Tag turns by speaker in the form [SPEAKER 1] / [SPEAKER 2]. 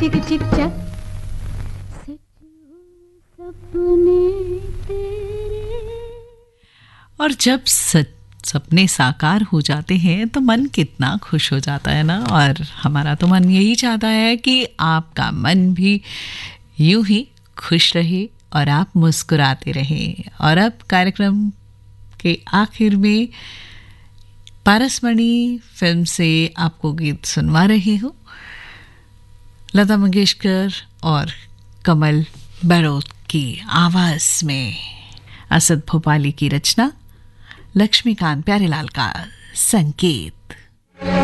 [SPEAKER 1] टिक टिक चक सपने तेरे।
[SPEAKER 2] और जब सपने साकार हो जाते हैं तो मन कितना खुश हो जाता है ना। और हमारा तो मन यही चाहता है कि आपका मन भी यूं ही खुश रहे और आप मुस्कुराते रहें। और अब कार्यक्रम के आखिर में पारसमणि फिल्म से आपको गीत सुनवा रही हूँ। लता मंगेशकर और कमल बैरोत की आवाज में, असद भोपाली की रचना, लक्ष्मीकांत प्यारेलाल का संकेत।